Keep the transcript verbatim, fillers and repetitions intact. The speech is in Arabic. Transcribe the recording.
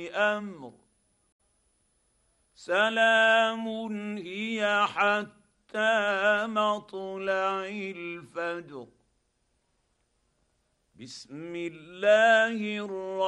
امر سلام هي حتى مطلع الفجر. بسم الله الرحمن